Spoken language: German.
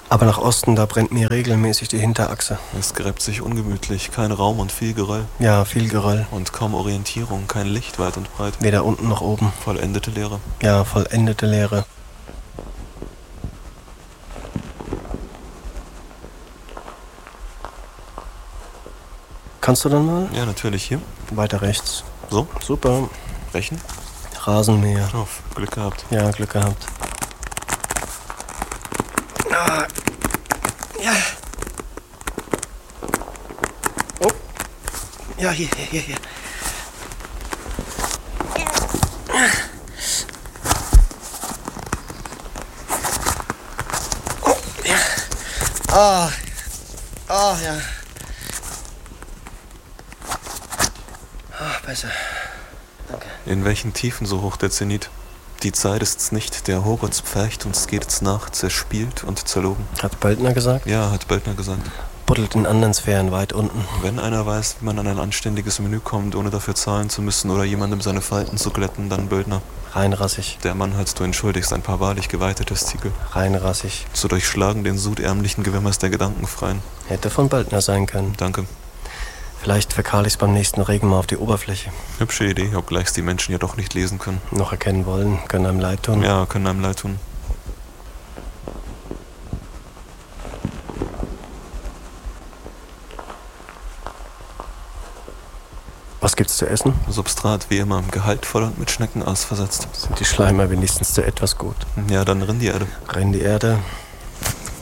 Aber nach Osten, da brennt mir regelmäßig die Hinterachse. Es gräbt sich ungemütlich, kein Raum und viel Geröll. Ja, viel Geröll. Und kaum Orientierung, kein Licht weit und breit. Weder unten noch oben. Vollendete Leere. Ja, vollendete Leere. Kannst du dann mal? Ja, natürlich hier. Weiter rechts. So, Super. Rechen. Rasenmäher. Oh, Glück gehabt. Ja, Glück gehabt. Ah. Ja. Oh. Ja, hier. Oh, ja. Ah. Ah, ja. Ah, besser. Danke. In welchen Tiefen so hoch der Zenit? Die Zeit ist's nicht, der Hogwarts pfercht, uns geht's nach, zerspielt und zerlogen. Hat Böldner gesagt? Ja, hat Böldner gesagt. Buddelt in anderen Sphären weit unten. Wenn einer weiß, wie man an ein anständiges Menü kommt, ohne dafür zahlen zu müssen oder jemandem seine Falten zu glätten, dann Böldner. Reinrassig. Der Mann hat, du entschuldigst, ein paar wahrlich geweihte Testikel. Reinrassig. Zu durchschlagen den sudärmlichen Gewimmers der Gedankenfreien. Hätte von Böldner sein können. Danke. Vielleicht verkahl ich's beim nächsten Regen mal auf die Oberfläche. Hübsche Idee, obgleich die Menschen ja doch nicht lesen können. Noch erkennen wollen, können einem leid tun. Ja, können einem leid tun. Was gibt's zu essen? Substrat wie immer, gehaltvoll und mit Schneckenaas versetzt. Sind die Schleimer wenigstens zu etwas gut? Ja, dann Rindererde. Rennen die Erde,